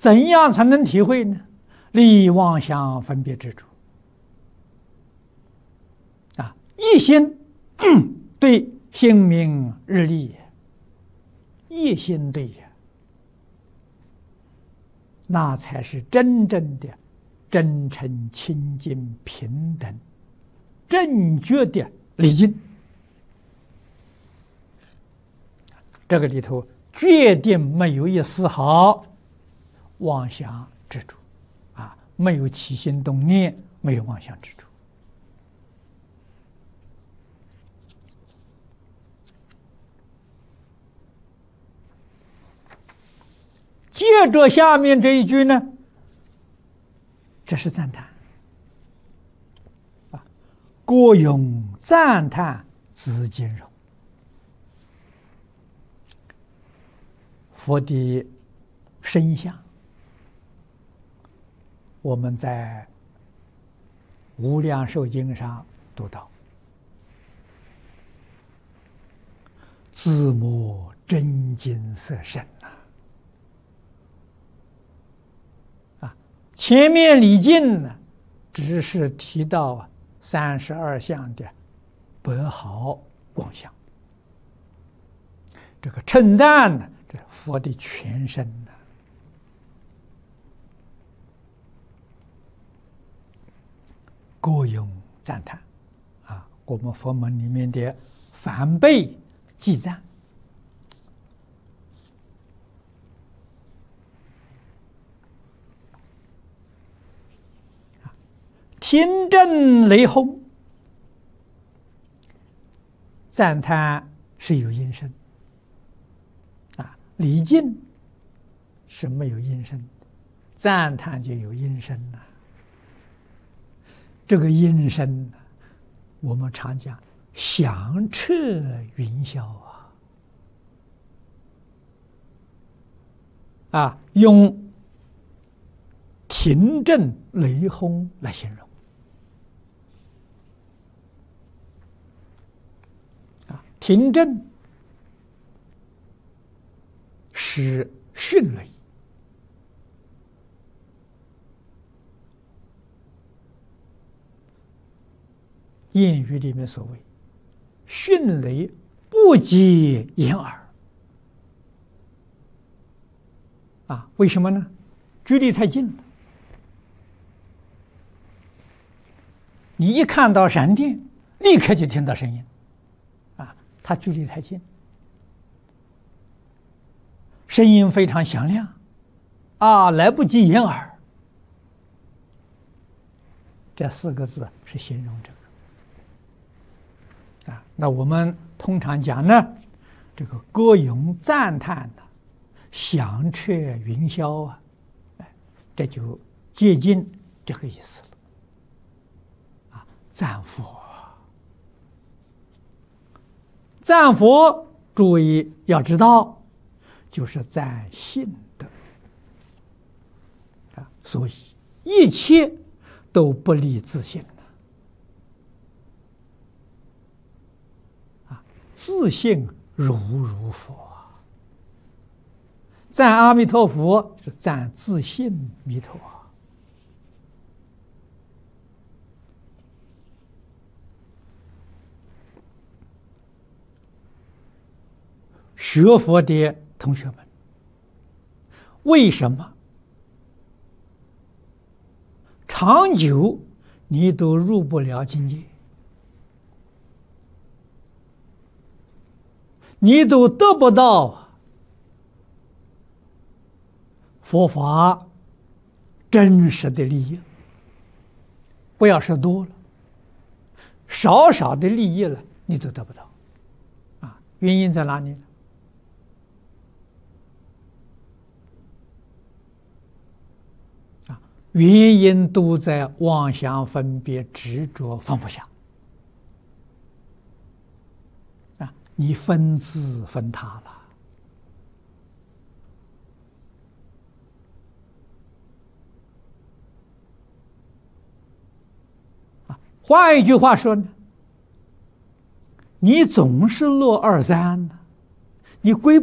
怎样才能体会呢？离妄想分别执着啊，一心对性命日利也，一心对也，那才是真正的真诚、清净、平等、正觉的礼敬。这个里头决定没有一丝毫妄想执着啊，没有起心动念，没有妄想执着。接着下面这一句呢，这是赞叹啊，各用赞叹自兼容。佛的身相，我们在《无量寿经》上读到：自摸真金色身啊！前面礼敬呢，只是提到32相的白毫光相，这个称赞呢，这佛的全身呢，各用赞叹啊！我们佛门里面的梵呗记赞听正雷轰，赞叹是有音声啊，礼敬是没有音声的，赞叹就有音声了。这个音声，我们常讲响彻云霄啊，用停震雷轰来形容啊，停震是迅雷，谚语里面所谓迅雷不及掩耳啊，为什么呢？距离太近了，你一看到闪电立刻就听到声音啊，它距离太近，声音非常响亮啊，来不及掩耳，这4个字是形容这个啊。那我们通常讲呢，这个歌咏赞叹的响彻云霄啊，这就接近这个意思了啊。赞佛，赞佛，诸位要知道，就是赞信德啊，所以一切都不离自信啊，自信如佛。赞阿弥陀佛是赞自信弥陀。学佛的同学们，为什么长久你都入不了境界，你都得不到佛法真实的利益？不要说多了，少少的利益了，你都得不到啊！原因在哪里呢？原因都在妄想分别执着放不下啊！你分自分他了啊！换一句话说呢，你总是落23呢，你归不